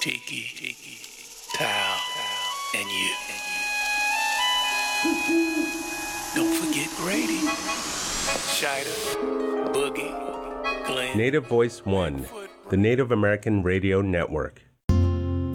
Tiki, Tao, and you. Don't forget Grady, Shida, Boogie, Glenn. Native Voice One, the Native American Radio Network.